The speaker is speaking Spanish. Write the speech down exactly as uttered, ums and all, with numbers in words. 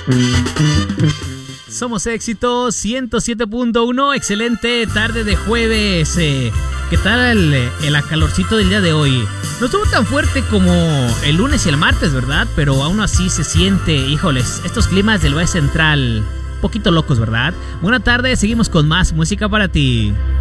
Somos Éxito ciento siete punto uno. Excelente tarde de jueves. Eh, ¿Qué tal el, el acalorcito del día de hoy? No estuvo tan fuerte como el lunes y el martes, ¿verdad? Pero aún así se siente, híjoles, estos climas del Valle Central, poquito locos, ¿verdad? Buena tarde, seguimos con más música para ti.